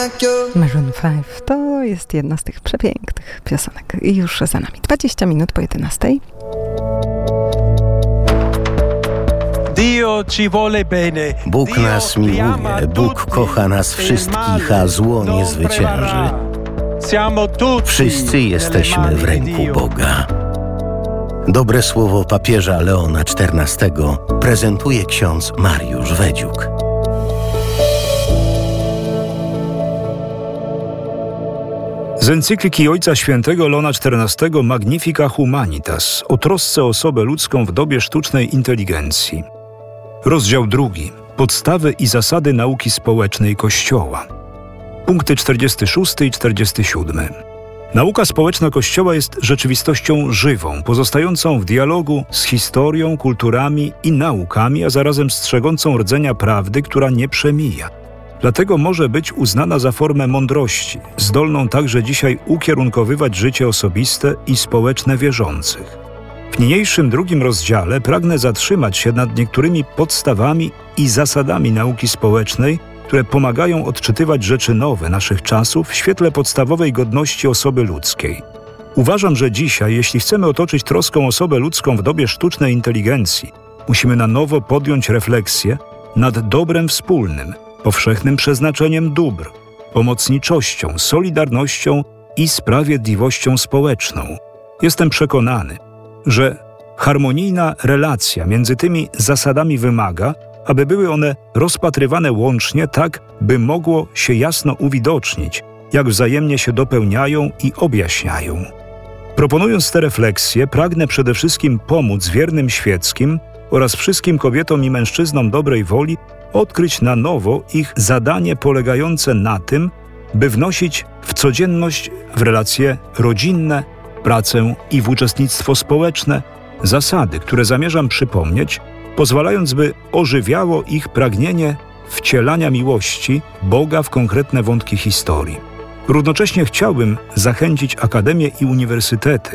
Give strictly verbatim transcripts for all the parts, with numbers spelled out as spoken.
Maroon pięć to jest jedna z tych przepięknych piosenek. I już za nami dwadzieścia minut po jedenastej. Bóg nas miłuje, Bóg kocha nas wszystkich, a zło nie zwycięży. Wszyscy jesteśmy w ręku Boga. Dobre słowo papieża Leona czternastego prezentuje ksiądz Mariusz Wedziuk. Z encykliki Ojca Świętego Leona czternastego Magnifica Humanitas o trosce o osobę ludzką w dobie sztucznej inteligencji. Rozdział drugi. Podstawy i zasady nauki społecznej Kościoła. Punkty czterdziesty szósty i czterdziesty siódmy. Nauka społeczna Kościoła jest rzeczywistością żywą, pozostającą w dialogu z historią, kulturami i naukami, a zarazem strzegącą rdzenia prawdy, która nie przemija. Dlatego może być uznana za formę mądrości, zdolną także dzisiaj ukierunkowywać życie osobiste i społeczne wierzących. W niniejszym drugim rozdziale pragnę zatrzymać się nad niektórymi podstawami i zasadami nauki społecznej, które pomagają odczytywać rzeczy nowe naszych czasów w świetle podstawowej godności osoby ludzkiej. Uważam, że dzisiaj, jeśli chcemy otoczyć troską osobę ludzką w dobie sztucznej inteligencji, musimy na nowo podjąć refleksję nad dobrem wspólnym, powszechnym przeznaczeniem dóbr, pomocniczością, solidarnością i sprawiedliwością społeczną. Jestem przekonany, że harmonijna relacja między tymi zasadami wymaga, aby były one rozpatrywane łącznie tak, by mogło się jasno uwidocznić, jak wzajemnie się dopełniają i objaśniają. Proponując te refleksje, pragnę przede wszystkim pomóc wiernym świeckim oraz wszystkim kobietom i mężczyznom dobrej woli odkryć na nowo ich zadanie polegające na tym, by wnosić w codzienność, w relacje rodzinne, pracę i w uczestnictwo społeczne zasady, które zamierzam przypomnieć, pozwalając, by ożywiało ich pragnienie wcielania miłości Boga w konkretne wątki historii. Równocześnie chciałbym zachęcić akademie i uniwersytety,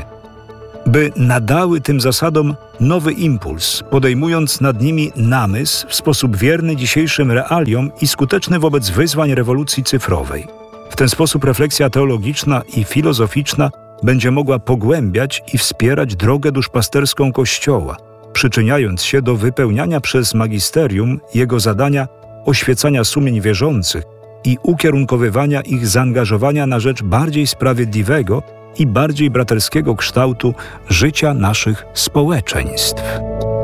by nadały tym zasadom nowy impuls, podejmując nad nimi namysł w sposób wierny dzisiejszym realiom i skuteczny wobec wyzwań rewolucji cyfrowej. W ten sposób refleksja teologiczna i filozoficzna będzie mogła pogłębiać i wspierać drogę duszpasterską Kościoła, przyczyniając się do wypełniania przez magisterium jego zadania oświecania sumień wierzących i ukierunkowywania ich zaangażowania na rzecz bardziej sprawiedliwego i bardziej braterskiego kształtu życia naszych społeczeństw.